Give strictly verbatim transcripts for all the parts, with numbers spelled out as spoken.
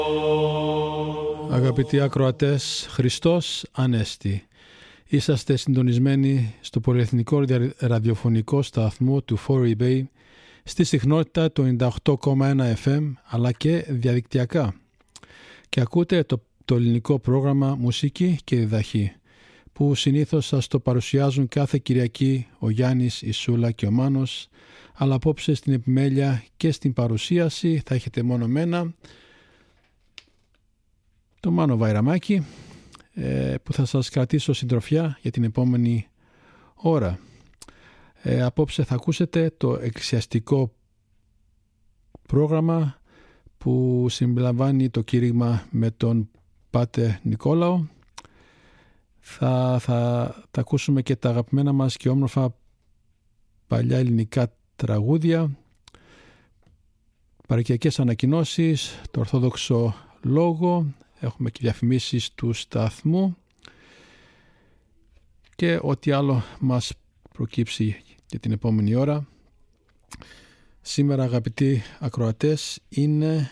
Αγαπητοί ακροατές, Χριστός Ανέστη. Είσαστε συντονισμένοι στο πολυεθνικό ραδιοφωνικό σταθμό του φορ Bay στη συχνότητα του ενενήντα οκτώ κόμμα ένα εφ εμ αλλά και διαδικτυακά. Και ακούτε το, το ελληνικό πρόγραμμα Μουσική και Διδαχή που συνήθως σας το παρουσιάζουν κάθε Κυριακή ο Γιάννης, η Σούλα και ο Μάνος, αλλά απόψε στην επιμέλεια και στην παρουσίαση θα έχετε μόνο μένα, το Μάνο Βαϊραμάκη, ε, που θα σας κρατήσω συντροφιά για την επόμενη ώρα. Ε, απόψε θα ακούσετε το εκκλησιαστικό πρόγραμμα που συμπεριλαμβάνει το κήρυγμα με τον Πάτερ Νικόλαο. Θα, θα, θα ακούσουμε και τα αγαπημένα μας και όμορφα παλιά ελληνικά τραγούδια, παροικιακές ανακοινώσεις, το Ορθόδοξο Λόγο, έχουμε και διαφημίσεις του σταθμού και ό,τι άλλο μας προκύψει για την επόμενη ώρα. Σήμερα, αγαπητοί ακροατές, είναι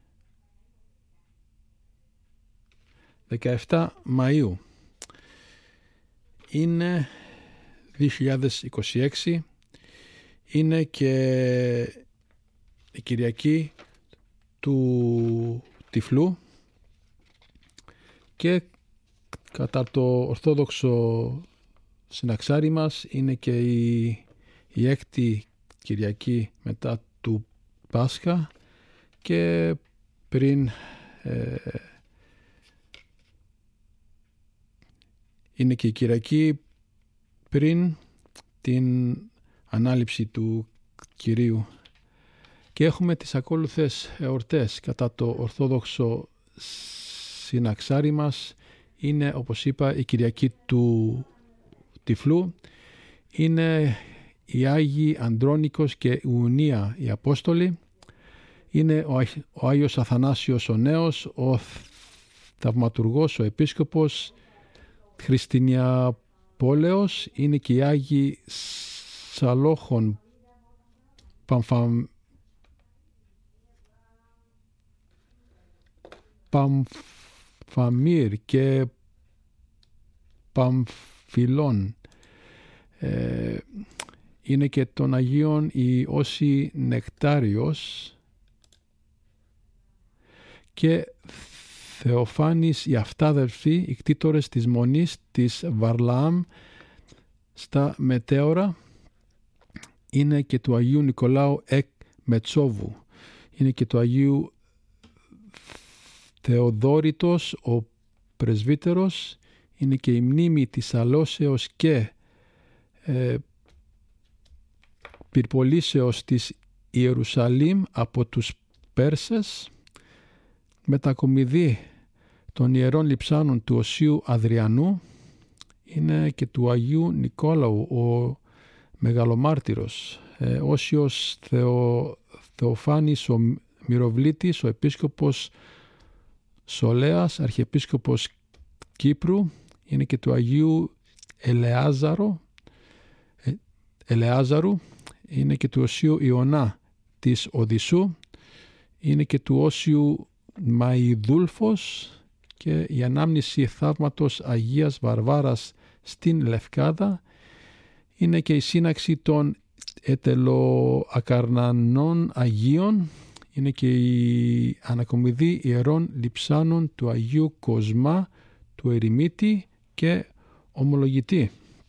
δεκαεφτά Μαΐου. Είναι δύο χιλιάδες είκοσι έξι. Είναι και η Κυριακή του Τυφλού και κατά το Ορθόδοξο συναξάρι μας είναι και η, η έκτη Κυριακή μετά του Πάσχα και πριν ε, είναι και η Κυριακή πριν την ανάληψη του Κυρίου και έχουμε τις ακόλουθες εορτές κατά το Ορθόδοξο συναξάρι μας. Είναι, όπως είπα, η Κυριακή του Τυφλού, είναι οι Άγιοι Ανδρώνικος και Ιουνία οι Απόστολοι, είναι ο, ο Άγιος Αθανάσιος ο Νέος, ο Θαυματουργός, ο Επίσκοπος Χριστινιαπόλεως, είναι και οι Άγιοι Σαλόχων Παμφα... Παμφαμίρ και Παμφιλών. Ε, είναι και των Αγίων η Όση Νεκτάριος και Θεοφάνης οι Αυτάδελφοι, οι κτήτορες της Μονής της Βαρλαάμ στα Μετέωρα. Είναι και του Αγίου Νικολάου εκ Μετσόβου. Είναι και του Αγίου Θεοδόρητος ο Πρεσβύτερος. Είναι και η μνήμη της Αλώσεως και ε, πυρπολίσεως της Ιερουσαλήμ από τους Πέρσες. Μετακομιδή των Ιερών Λειψάνων του Οσίου Αδριανού. Είναι και του Αγίου Νικόλαου ο Μεγαλομάρτυρος. Ε, Όσιος Θεο, Θεοφάνης ο Μυροβλήτης, ο Επίσκοπος Σολέας, Αρχιεπίσκοπος Κύπρου. Είναι και του Αγίου Ελεάζαρο, ε, Ελεάζαρου. Είναι και του Οσίου Ιωνά της Οδυσσού. Είναι και του Όσιου Μαϊδούλφος και η ανάμνηση θαύματος Αγίας Βαρβάρας στην Λευκάδα. Είναι και η σύναξη των ετελοακαρνανών Αγίων. Είναι και η ανακομιδή Ιερών Λειψάνων του Αγίου Κοσμά, του Ερημίτη και Ομολογητή.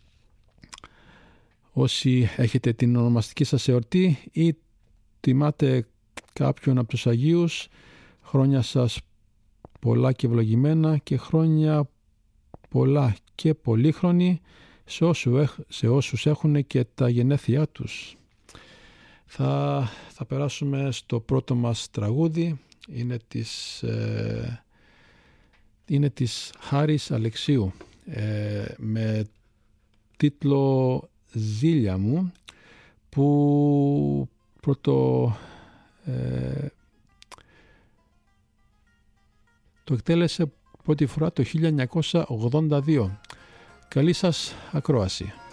Όσοι έχετε την ονομαστική σας εορτή ή τιμάτε κάποιον από τους Αγίους, χρόνια σας πολλά και ευλογημένα και χρόνια πολλά και πολύχρονοι σε όσους, σε όσους έχουν και τα γενέθλιά τους. Θα, θα περάσουμε στο πρώτο μας τραγούδι. Είναι της, ε, είναι της Χάρης Αλεξίου ε, με τίτλο «Ζήλια μου», που πρώτο ε, το εκτέλεσε πρώτη φορά το χίλια εννιακόσια ογδόντα δύο. Καλή σας ακρόαση.